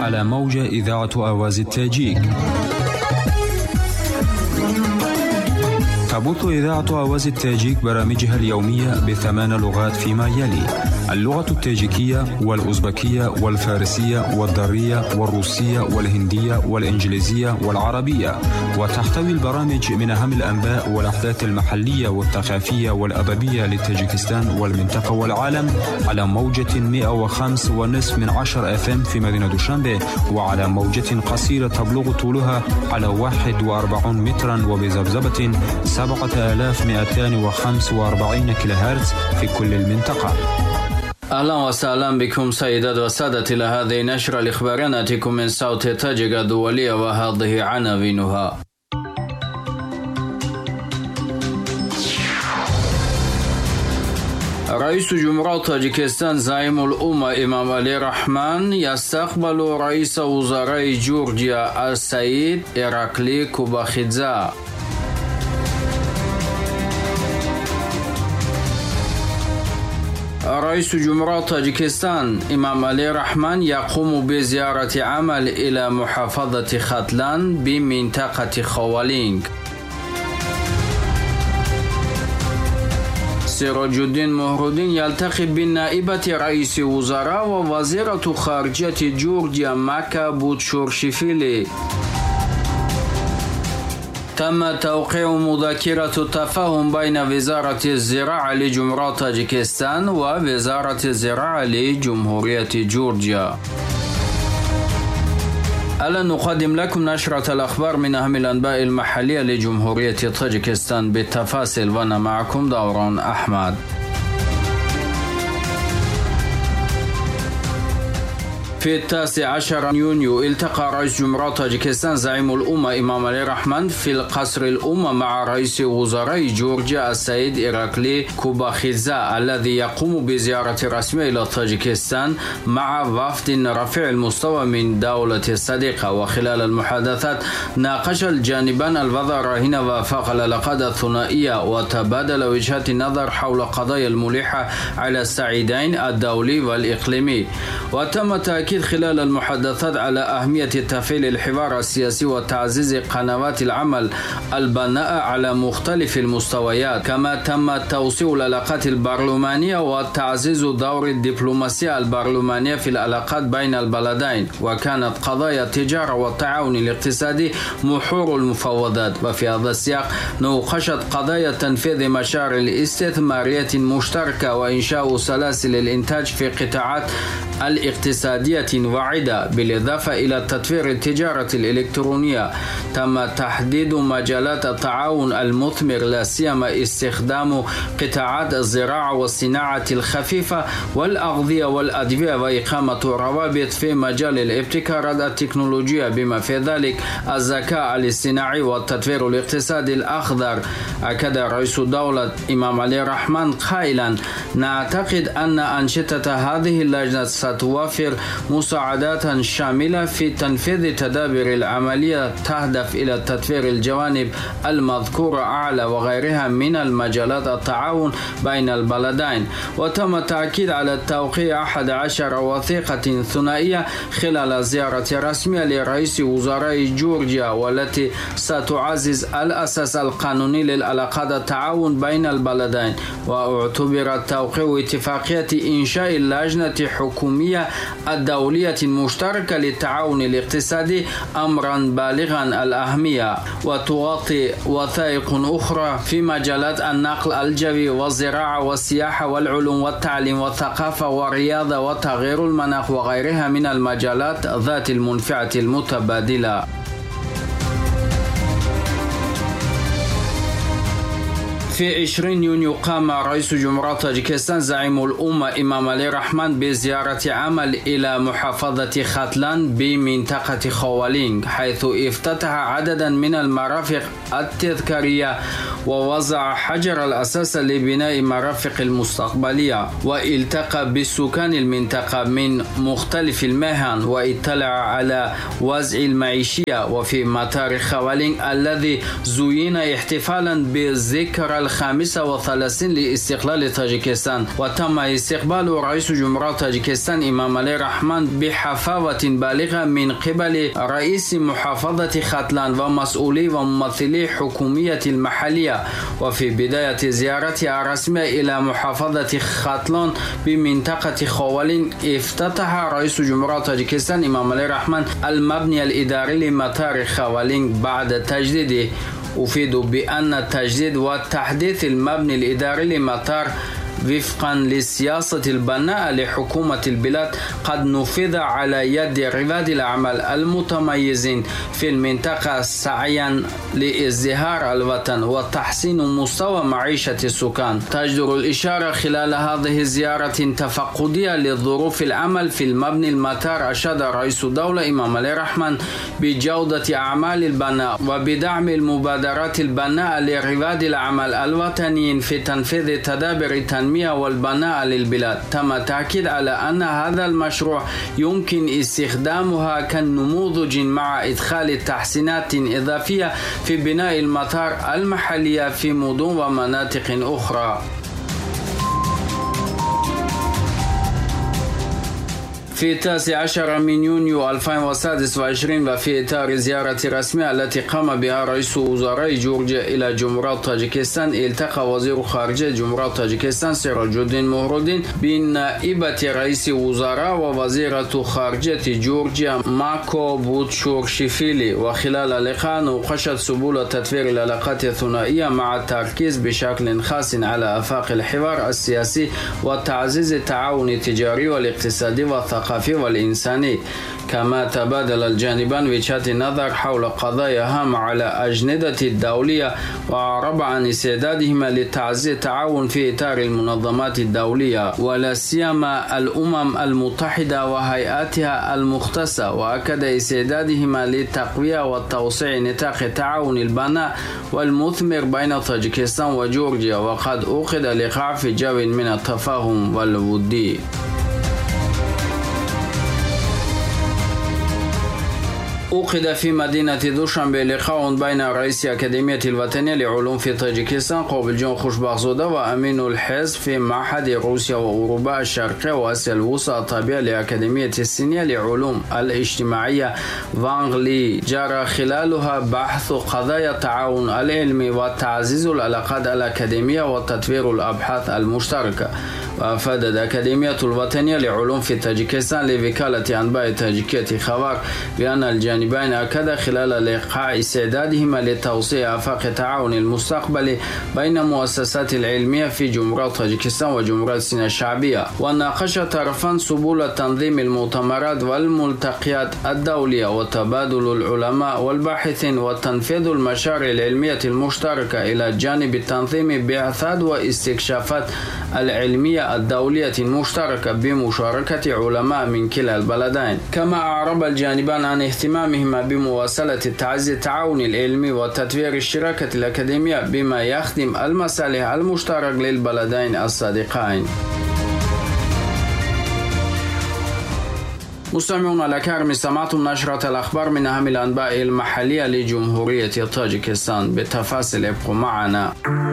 على موجة إذاعة آواز التاجيك. تبث إذاعة آواز التاجيك برامجها اليومية ب8 لغات فيما يلي: اللغة التاجيكية والأوزبكية والفارسية والدارية والروسية والهندية والإنجليزية والعربية. وتحتوي البرامج من أهم الأنباء والأحداث المحلية والثقافية والأدبية لتاجيكستان والمنطقة والعالم على موجة 105.5 FM في مدينة دوشنبه، وعلى موجة قصيرة تبلغ طولها على 41 مترا وبذبذبة 7245 كيلوهرتز في كل المنطقة. أهلا وسهلا بكم سيدات وسادتي إلى هذه النشرة الإخبارية نأتيكم من صوت تاجيك الدولية، وهذه عناوينها. رئيس جمهورية تاجيكستان زعيم الأمة إمام علي رحمان يستقبل رئيس وزراء جورجيا السيد إراكلي كوباخيدزا. رئيس جمهورية تاجيكستان إمام علي رحمان يقوم بزيارة عمل إلى محافظة خاتلان بمنطقة خوالينغ. سراج الدين مهرودين يلتقي بنائبة رئيس وزراء ووزيرة خارجية جورجيا ماكا بوتشورشيفيلي. تم توقيع مذكرة التفاهم بين وزارة الزراعة لجمهورية تاجيكستان ووزارة الزراعة لجمهورية جورجيا. الآن نقدم لكم نشرة الأخبار من أهم الأنباء المحلية لجمهورية تاجيكستان بالتفاصيل، وأنا معكم دوران أحمد. في 19 يونيو التقى رئيس جمهورية تاجيكستان زعيم الأمة إمام علي رحمان في القصر الأمة مع رئيس وزراء جورجيا السيد إراكلي كوباخيدزا الذي يقوم بزيارة رسمية إلى تاجيكستان مع وفد رفيع المستوى من دولة الصديقة. وخلال المحادثات ناقش الجانبان الوضع الراهن ووفاق العلاقات الثنائية، وتبادل وجهات النظر حول قضايا الملحة على الصعيدين الدولي والإقليمي. وتم تأكيد خلال المحادثات على أهمية تفعيل الحوار السياسي وتعزيز قنوات العمل البناء على مختلف المستويات. كما تم توسيع العلاقات البرلمانية وتعزيز دور الدبلوماسية البرلمانية في العلاقات بين البلدين. وكانت قضايا التجارة والتعاون الاقتصادي محور المفاوضات. وفي هذا السياق ناقشت قضايا تنفيذ مشاريع الاستثمارية المشتركة وإنشاء سلاسل الإنتاج في قطاعات الاقتصادية واعدة، بالإضافة إلى تطوير التجارة الإلكترونية. تم تحديد مجالات التعاون المثمر، لا سيما استخدام قطاعات الزراعة والصناعة الخفيفة والأغذية والأدوية، وإقامة روابط في مجال الابتكارات التكنولوجية بما في ذلك الذكاء الاصطناعي والتطوير الاقتصادي الأخضر. أكد رئيس الدولة إمام علي رحمان قائلا: نعتقد أن أنشطة هذه اللجنة ستوفر مساعدات شاملة في تنفيذ تدابير العملية تهدف إلى تطوير الجوانب المذكورة أعلى وغيرها من المجالات التعاون بين البلدين. وتم التأكيد على التوقيع 11 وثيقة ثنائية خلال زيارة رسمية لرئيس وزراء جورجيا، والتي ستعزز الأساس القانوني للعلاقات التعاون بين البلدين. واعتبر توقيع اتفاقية إنشاء اللجنة حكومية الدولية المشتركة للتعاون الاقتصادي أمرا بالغا الأهمية. وتغطي وثائق أخرى في مجالات النقل الجوي والزراعة والسياحة والعلوم والتعليم والثقافة والرياضة وتغيير المناخ وغيرها من المجالات ذات المنفعة المتبادلة. في 20 يونيو قام رئيس جمهورية تاجيكستان زعيم الأمة إمام علي رحمان بزيارة عمل إلى محافظة خاتلان بمنطقة خوالينغ، حيث افتتح عددا من المرافق التذكارية ووضع حجر الأساس لبناء مرافق المستقبلية. والتقى بالسكان المنطقة من مختلف المهن واطلع على وضع المعيشية. وفي مطار خوالينغ الذي زين احتفالا بذكرى 35 لاستقلال طاجيكستان، وتم استقبال رئيس جمهورية طاجيكستان إمام علي رحمن بحفاوة بالغة من قبل رئيس محافظة ختلان ومسؤولي وممثلي حكومية المحلية. وفي بداية زيارتها الرسمية إلى محافظة ختلان بمنطقة خوالين، افتتح رئيس جمهورية طاجيكستان إمام علي رحمن المبنى الإداري لمطار خوالين بعد تجديده. أفيد بأن التجديد وتحديث المبنى الإداري لمطار وفقا لسياسة البناء لحكومة البلاد قد نفذ على يد رواد الأعمال المتميزين في المنطقة سعيا لازدهار الوطن وتحسين مستوى معيشة السكان. تجدر الإشارة خلال هذه الزيارة تفقدية لظروف العمل في المبنى المطار، أشاد رئيس الدولة إمام علي رحمن بجودة أعمال البناء وبدعم المبادرات البناء لرواد الأعمال الوطنيين في تنفيذ تدابير التنمية والبناء للبلاد. تم التأكيد على أن هذا المشروع يمكن استخدامها كنموذج مع إدخال تحسينات إضافية في بناء المطار المحلية في مدن ومناطق أخرى. في 19 من يونيو 2026 وفي إطار زيارة رسمية التي قام بها رئيس وزراء جورجيا إلى جمهورية طاجيكستان، التقى وزير خارجية جمهورية طاجيكستان سراج الدين مهرالدين بنائبة رئيس وزراء ووزيرة خارجية جورجيا ماكو بوتشورشفيلي. وخلال اللقاء ناقشت سبل تطوير العلاقات الثنائية مع التركيز بشكل خاص على آفاق الحوار السياسي وتعزيز التعاون التجاري والاقتصادي والثقافي والإنساني. كما تبادل الجانبان وجهات النظر حول قضايا هامة على أجندة الدولية، وأعرب عن استعدادهما لتعزيز التعاون في إطار المنظمات الدولية ولا سيما الأمم المتحدة وهيئاتها المختصة، وأكد استعدادهما للتقوية وتوسيع نطاق التعاون البناء والمثمر بين طاجيكستان وجورجيا، وقد أوقد اللقاء في جو من التفاهم والودي. أوقد في مدينة دوشنبه لقاء بين رئيس أكاديمية الوطنية لعلوم في طاجيكستان قابل جون خوشبخزاده وأمين الحزب في معهد روسيا وأوروبا الشرقية وآسيا الوسطى التابعة لأكاديمية الصينية لعلوم الاجتماعية وانغ لي، جرى خلالها بحث قضايا التعاون العلمي وتعزيز العلاقات الأكاديمية وتطوير الأبحاث المشتركة. وأفادت الأكاديمية الوطنية لعلوم في طاجيكستان لوكالة أنباء تاجيكية خبر بأن الجانبين أكد خلال اللقاء استعدادهما لتوسيع آفاق التعاون المستقبلي بين المؤسسات العلمية في جمهورية طاجيكستان وجمهورية الصين الشعبية. وناقش الطرفان سبل تنظيم المؤتمرات والملتقيات الدولية وتبادل العلماء والباحثين وتنفيذ المشاريع العلمية المشتركة إلى جانب تنظيم بعثات واستكشافات العلمية الدولية المشتركة بمشاركة علماء من كلا البلدين. كما أعرب الجانبان عن اهتمامهما بمواصلة تعزيز التعاون العلمي وتطوير الشراكة الأكاديمية بما يخدم المصالح المشتركة للبلدين الصديقين. مستمعون الأكارم، استمعتم نشرة الأخبار من أهم الأنباء المحلية لجمهورية طاجيكستان. بالتفاصيل ابقوا معنا.